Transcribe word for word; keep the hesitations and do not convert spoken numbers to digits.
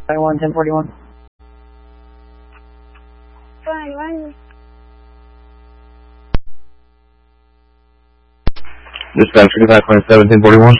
one ten forty-one. Fine, one. Dispatch fifty-five twenty-seven ten forty-one.